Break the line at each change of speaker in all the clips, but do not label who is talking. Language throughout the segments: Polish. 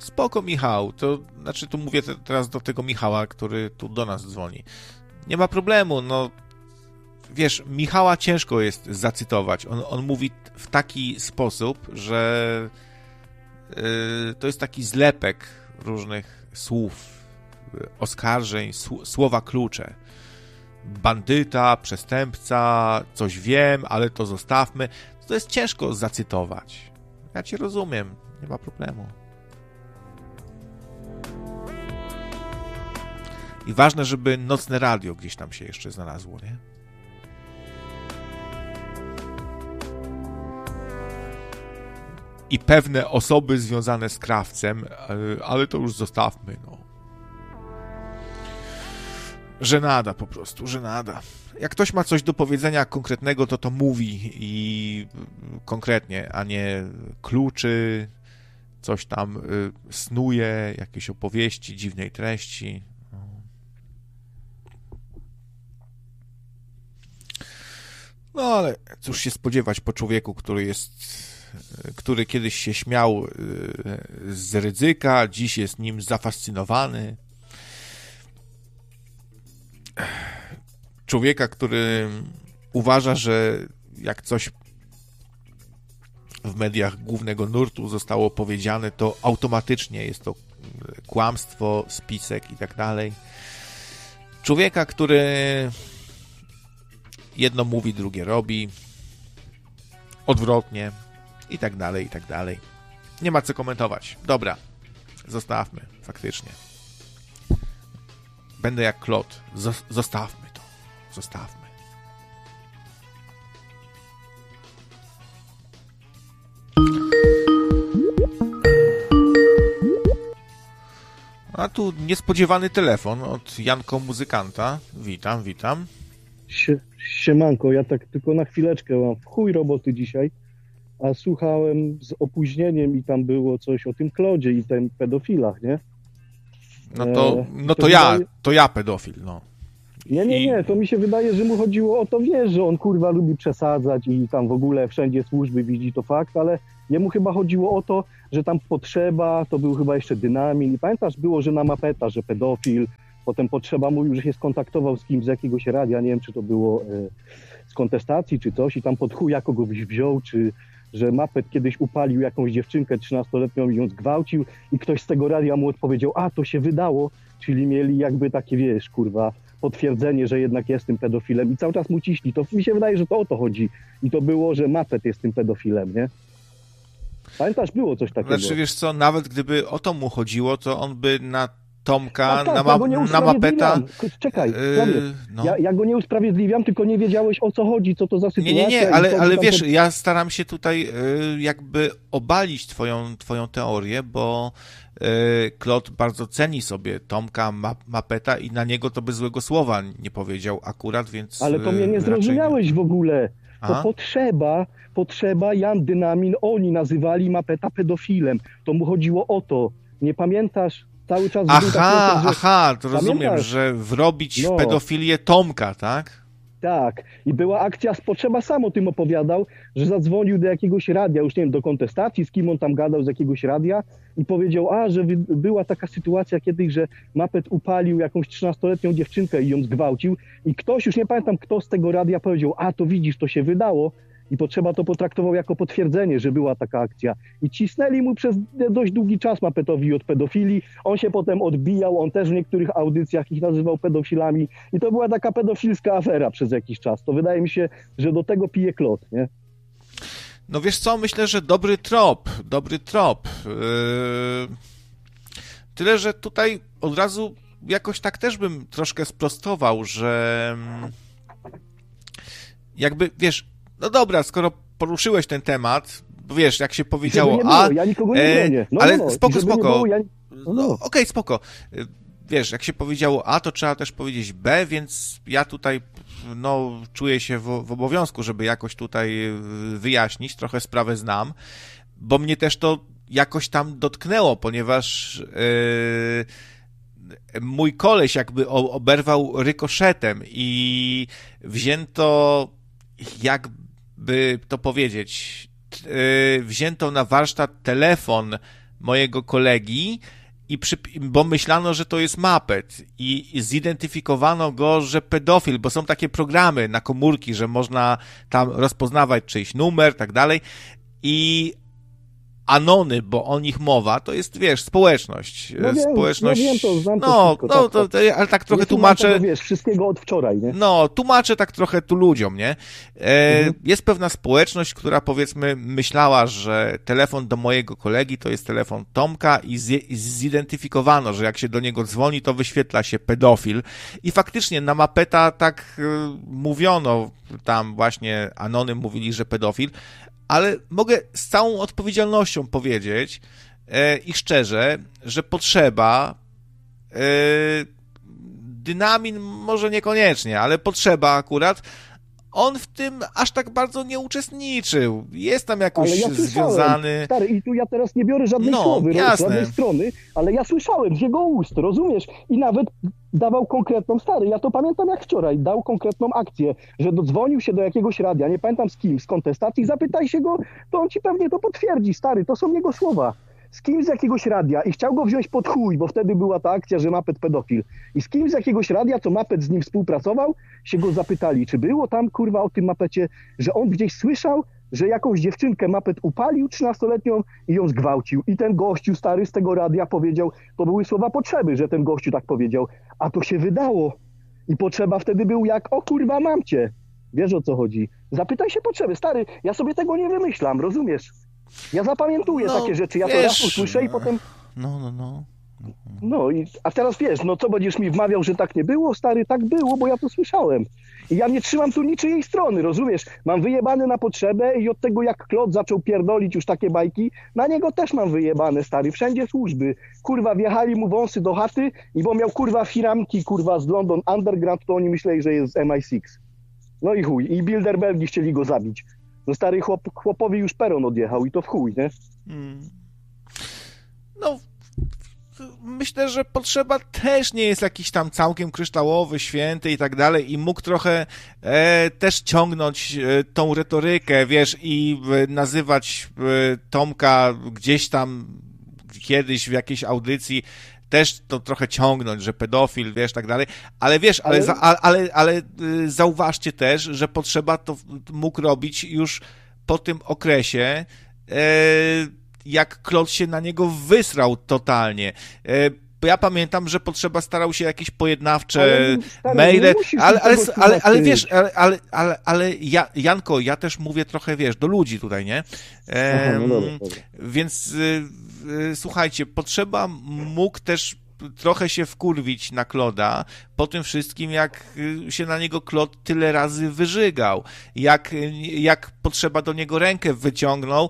spoko, Michał, to znaczy tu mówię teraz do tego Michała, który tu do nas dzwoni. Nie ma problemu, no wiesz, Michała ciężko jest zacytować. On mówi w taki sposób, że to jest taki zlepek różnych słów, oskarżeń, słowa klucze. Bandyta, przestępca, coś wiem, ale to zostawmy. To jest ciężko zacytować. Ja cię rozumiem, nie ma problemu. I ważne, żeby nocne radio gdzieś tam się jeszcze znalazło, nie? I pewne osoby związane z krawcem, ale to już zostawmy, no. Żenada po prostu, żenada. Jak ktoś ma coś do powiedzenia konkretnego, to mówi i konkretnie, a nie kluczy, coś tam snuje, jakieś opowieści dziwnej treści. No ale cóż się spodziewać po człowieku, który kiedyś się śmiał z Rydzyka, dziś jest nim zafascynowany. Człowieka, który uważa, że jak coś w mediach głównego nurtu zostało powiedziane, to automatycznie jest to kłamstwo, spisek i tak dalej. Człowieka, który jedno mówi, drugie robi, odwrotnie i tak dalej, i tak dalej. Nie ma co komentować. Dobra, zostawmy, faktycznie. Będę jak Klot. Zostawmy to. Zostawmy. A tu niespodziewany telefon od Janko Muzykanta. Witam, witam.
Siemanko, ja tak tylko na chwileczkę mam w chuj roboty dzisiaj, a słuchałem z opóźnieniem i tam było coś o tym Klodzie i tym pedofilach, nie?
To ja pedofil, no.
Nie, to mi się wydaje, że mu chodziło o to, wiesz, że on kurwa lubi przesadzać i tam w ogóle wszędzie służby widzi, to fakt, ale jemu chyba chodziło o to, że tam Potrzeba, to był chyba jeszcze Dynamin i pamiętasz, było, że na Mapeta, że pedofil, potem Potrzeba mówił, że się skontaktował z kimś z jakiegoś radia, nie wiem, czy to było z kontestacji, czy coś i tam pod chuja kogoś wziął, czy że Mapet kiedyś upalił jakąś dziewczynkę 13-letnią i ją zgwałcił i ktoś z tego radia mu odpowiedział, a to się wydało, czyli mieli jakby takie, wiesz, kurwa, potwierdzenie, że jednak jest tym pedofilem i cały czas mu ciśli. To mi się wydaje, że to o to chodzi. I to było, że Mapet jest tym pedofilem, nie? Pamiętasz, było coś takiego.
Znaczy, wiesz co, nawet gdyby o to mu chodziło, to on by na Tomka,
tak,
na Mapeta...
Czekaj, no. Ja go nie usprawiedliwiam, tylko nie wiedziałeś, o co chodzi, co to za sytuacja.
Nie, ale wiesz, ja staram się tutaj jakby obalić twoją teorię, bo Klot bardzo ceni sobie Tomka, Mapeta i na niego to by złego słowa nie powiedział akurat, więc...
Ale to mnie nie zrozumiałeś w ogóle. To Potrzeba, Jan Dynamin, oni nazywali Mapeta pedofilem. To mu chodziło o to. Nie pamiętasz? Cały czas...
To rozumiem, że wrobić w pedofilię Tomka, tak?
Tak. I była akcja z Potrzeba, sam o tym opowiadał, że zadzwonił do jakiegoś radia, już nie wiem, do kontestacji, z kim on tam gadał, z jakiegoś radia i powiedział, że była taka sytuacja kiedyś, że Mapet upalił jakąś 13-letnią dziewczynkę i ją zgwałcił i ktoś, już nie pamiętam kto z tego radia powiedział, to widzisz, to się wydało i Potrzeba to potraktował jako potwierdzenie, że była taka akcja i cisnęli mu przez dość długi czas Mapetowi od pedofilii, on się potem odbijał, on też w niektórych audycjach ich nazywał pedofilami i to była taka pedofilska afera przez jakiś czas. To wydaje mi się, że do tego pije Klot, nie?
No wiesz co, myślę, że dobry trop. Tyle, że tutaj od razu jakoś tak też bym troszkę sprostował, że jakby, wiesz, no dobra, skoro poruszyłeś ten temat, bo wiesz, jak się powiedziało,
ja nikogo nie bronię.
Ale spoko. Okej, spoko. Wiesz, jak się powiedziało A, to trzeba też powiedzieć B, więc ja tutaj czuję się w obowiązku, żeby jakoś tutaj wyjaśnić, trochę sprawę znam, bo mnie też to jakoś tam dotknęło, ponieważ mój koleś jakby oberwał rykoszetem i wzięto, jakby to powiedzieć, wzięto na warsztat telefon mojego kolegi, bo myślano, że to jest Muppet i zidentyfikowano go, że pedofil, bo są takie programy na komórki, że można tam rozpoznawać czyjś numer, tak dalej i Anony, bo o nich mowa, to jest, wiesz, społeczność.
No wiem,
społeczność.
No wiem, to znam to
no,
wszystko,
no
tak.
ale tak trochę
Nie
tłumaczę.
Tego, wiesz, wszystkiego od wczoraj, nie?
No, tłumaczę tak trochę tu ludziom, nie? Jest pewna społeczność, która powiedzmy myślała, że telefon do mojego kolegi to jest telefon Tomka i zidentyfikowano, że jak się do niego dzwoni, to wyświetla się pedofil. I faktycznie na Muppeta tak mówiono, tam właśnie Anony mówili, że pedofil, ale mogę z całą odpowiedzialnością powiedzieć i szczerze, że potrzeba Dynamin może niekoniecznie, ale potrzeba akurat, on w tym aż tak bardzo nie uczestniczył. Jest tam jakoś
ale ja
związany.
Stary, i tu ja teraz nie biorę żadnej słowy, żadnej strony, ale ja słyszałem z jego ust, rozumiesz? I nawet dawał konkretną, stary, ja to pamiętam jak wczoraj, dał konkretną akcję, że dodzwonił się do jakiegoś radia, nie pamiętam z kim, z kontestacji, zapytaj się go, to on ci pewnie to potwierdzi, stary, to są jego słowa. Z kim z jakiegoś radia i chciał go wziąć pod chuj, bo wtedy była ta akcja, że Muppet pedofil. I z kim z jakiegoś radia, co Muppet z nim współpracował, się go zapytali, czy było tam, kurwa, o tym Muppecie, że on gdzieś słyszał, że jakąś dziewczynkę Muppet upalił 13-letnią i ją zgwałcił. I ten gościu stary z tego radia powiedział, to były słowa Potrzeby, że ten gościu tak powiedział, a to się wydało. I Potrzeba wtedy był jak, o kurwa, mam cię. Wiesz, o co chodzi? Zapytaj się Potrzeby, stary, ja sobie tego nie wymyślam, rozumiesz? Ja zapamiętuję takie rzeczy, ja to raz usłyszę i potem... No, a teraz wiesz, no co będziesz mi wmawiał, że tak nie było? Stary, tak było, bo ja to słyszałem. I ja nie trzymam tu niczyjej strony, rozumiesz? Mam wyjebane na Potrzebę i od tego jak Klot zaczął pierdolić już takie bajki, na niego też mam wyjebane, stary, wszędzie służby. Kurwa, wjechali mu wąsy do chaty i bo miał kurwa firamki, kurwa, z London Underground, to oni myśleli, że jest z MI6. No i chuj, i Bilderbergi chcieli go zabić. No stary, chłopowi już peron odjechał i to w chuj, nie?
No, myślę, że Potrzeba też nie jest jakiś tam całkiem kryształowy, święty i tak dalej i mógł trochę też ciągnąć tą retorykę, wiesz, i nazywać Tomka gdzieś tam kiedyś w jakiejś audycji też to trochę ciągnąć, że pedofil, wiesz, tak dalej, ale wiesz, ale zauważcie też, że Potrzeba to mógł robić już po tym okresie, jak Klot się na niego wysrał totalnie. Ja pamiętam, że Potrzeba starał się jakieś pojednawcze maile, ale wiesz, ale Janko, ja też mówię trochę, wiesz, do ludzi tutaj, nie?
No dobra.
Więc słuchajcie, Potrzeba mógł też trochę się wkurwić na Kloda po tym wszystkim, jak się na niego Klot tyle razy wyżygał, jak Potrzeba do niego rękę wyciągnął,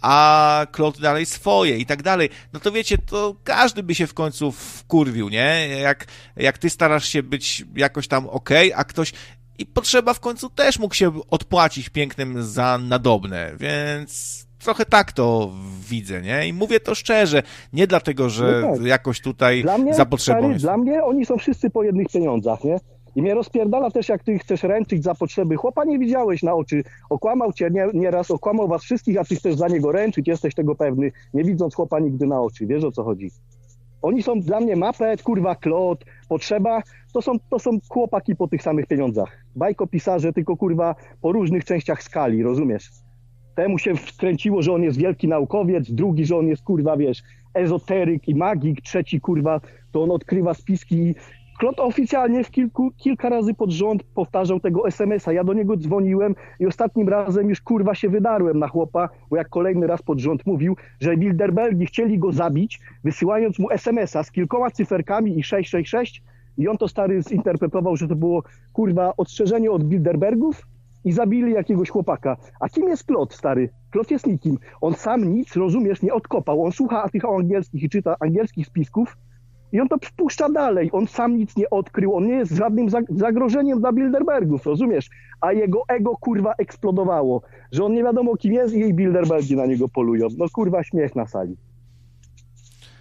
a Klot dalej swoje i tak dalej. No to wiecie, to każdy by się w końcu wkurwił, nie? Jak ty starasz się być jakoś tam okej, a ktoś... I Potrzeba w końcu też mógł się odpłacić pięknym za nadobne, więc trochę tak to widzę, nie? I mówię to szczerze, nie dlatego, że
no tak.
Jakoś tutaj za potrzebą
stary,
jest.
Dla mnie oni są wszyscy po jednych pieniądzach, nie? I mnie rozpierdala też, jak ty chcesz ręczyć za Potrzeby. Chłopa nie widziałeś na oczy. Okłamał cię nieraz, okłamał was wszystkich, a ty chcesz za niego ręczyć, jesteś tego pewny, nie widząc chłopa nigdy na oczy. Wiesz, o co chodzi? Oni są dla mnie Muppet, kurwa, Klot, Potrzeba. To są chłopaki po tych samych pieniądzach. Bajkopisarze, tylko kurwa po różnych częściach skali, rozumiesz? Temu się wkręciło, że on jest wielki naukowiec, drugi, że on jest, kurwa, wiesz, ezoteryk i magik, trzeci, kurwa, to on odkrywa spiski. Klot oficjalnie kilka razy pod rząd powtarzał tego SMS-a. Ja do niego dzwoniłem i ostatnim razem już, kurwa, się wydarłem na chłopa, bo jak kolejny raz pod rząd mówił, że Bilderbergi chcieli go zabić, wysyłając mu SMS-a z kilkoma cyferkami i 666 i on to, stary, zinterpretował, że to było, kurwa, ostrzeżenie od Bilderbergów i zabili jakiegoś chłopaka. A kim jest Klot, stary? Klot jest nikim. On sam nic, rozumiesz, nie odkopał. On słucha tych angielskich i czyta angielskich spisków i on to wpuszcza dalej. On sam nic nie odkrył. On nie jest żadnym zagrożeniem dla Bilderbergów, rozumiesz? A jego ego, kurwa, eksplodowało. Że on nie wiadomo kim jest i Bilderbergi na niego polują. No, kurwa, śmiech na sali.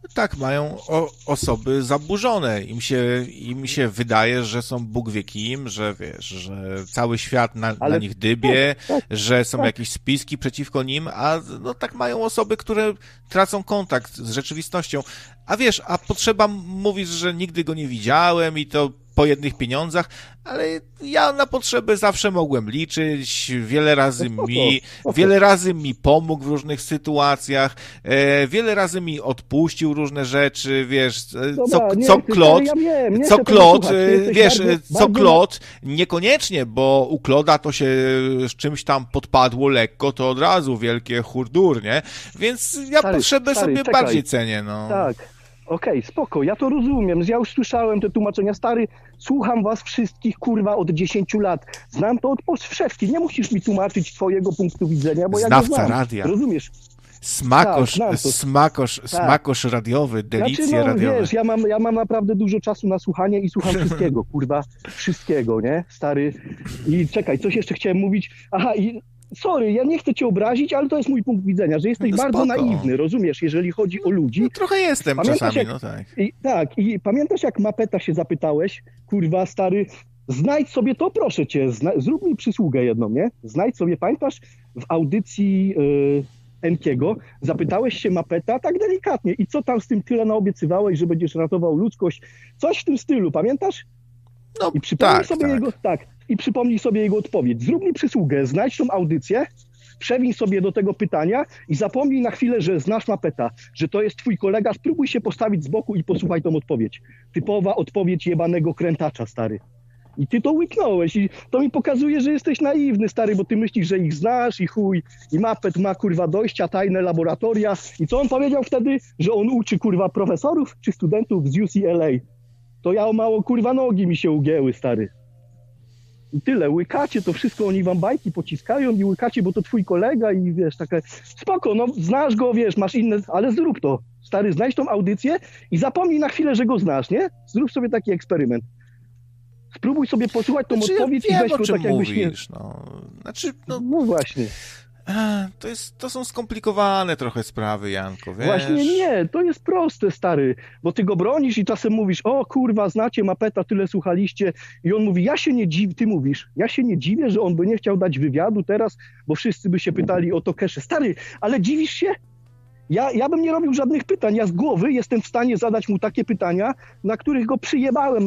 Tak, mają osoby zaburzone. Im się wydaje, że są Bóg wie kim, że wiesz, że cały świat na nich dybie, że są jakieś spiski przeciwko nim, a no tak mają osoby, które tracą kontakt z rzeczywistością. A wiesz, a Potrzeba mówisz, że nigdy go nie widziałem i to po jednych pieniądzach, ale ja na Potrzebę zawsze mogłem liczyć, wiele razy mi pomógł w różnych sytuacjach, wiele razy mi odpuścił różne rzeczy, wiesz, co Klot, niekoniecznie, bo u Kloda to się z czymś tam podpadło lekko, to od razu wielkie hurdur, nie? Więc ja Potrzebę sobie bardziej cenię, no.
Tak. Okej, spoko, ja to rozumiem, ja już słyszałem te tłumaczenia, stary, słucham was wszystkich, kurwa, od 10 lat, znam to od podszewki, nie musisz mi tłumaczyć twojego punktu widzenia, bo ja go znam,
radia.
Rozumiesz?
Smakosz radiowy, delicje radiowe.
Wiesz, ja mam naprawdę dużo czasu na słuchanie i słucham wszystkiego, kurwa, wszystkiego, nie, stary, i czekaj, coś jeszcze chciałem mówić, sorry, ja nie chcę cię obrazić, ale to jest mój punkt widzenia, że jesteś bardzo naiwny, rozumiesz, jeżeli chodzi o ludzi.
No, trochę jestem czasami, no tak.
I pamiętasz, jak Mapeta się zapytałeś, kurwa, stary, znajdź sobie to, proszę cię, zrób mi przysługę jedną, nie? Znajdź sobie, pamiętasz, w audycji Enkiego zapytałeś się Mapeta tak delikatnie i co tam z tym tyle naobiecywałeś, że będziesz ratował ludzkość, coś w tym stylu, pamiętasz?
No,
I przypomnij sobie I przypomnij sobie jego odpowiedź. Zrób mi przysługę, znajdź tą audycję, przewiń sobie do tego pytania i zapomnij na chwilę, że znasz Mapeta, że to jest twój kolega, spróbuj się postawić z boku i posłuchaj tą odpowiedź. Typowa odpowiedź jebanego krętacza, stary. I ty to łyknąłeś i to mi pokazuje, że jesteś naiwny, stary, bo ty myślisz, że ich znasz i chuj, i Mapet ma, kurwa, dojścia, tajne laboratoria. I co on powiedział wtedy? Że on uczy, kurwa, profesorów czy studentów z UCLA. To ja o mało, kurwa, nogi mi się ugięły, stary. I tyle, łykacie to wszystko, oni wam bajki pociskają i łykacie, bo to twój kolega i wiesz, takie spoko, no znasz go, wiesz, masz inne, ale zrób to, stary, znajdź tą audycję i zapomnij na chwilę, że go znasz, nie? Zrób sobie taki eksperyment. Spróbuj sobie posłuchać tą odpowiedź i weź go tak jakbyś
mówisz,
no właśnie.
To są skomplikowane trochę sprawy, Janko, wiesz?
Właśnie nie, to jest proste, stary, bo ty go bronisz i czasem mówisz, o kurwa, znacie Mapeta, tyle słuchaliście i on mówi, ja się nie dziwię, że on by nie chciał dać wywiadu teraz, bo wszyscy by się pytali o to Keszę. Stary, ale dziwisz się? Ja bym nie robił żadnych pytań, ja z głowy jestem w stanie zadać mu takie pytania, na których go przyjebałem